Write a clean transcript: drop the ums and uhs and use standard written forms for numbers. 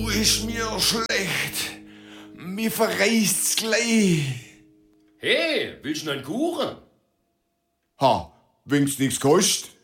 ist mir schlecht. Mir verreißt's gleich. Hey, willst du noch einen Kuchen? Ha, wenn's nix kostet.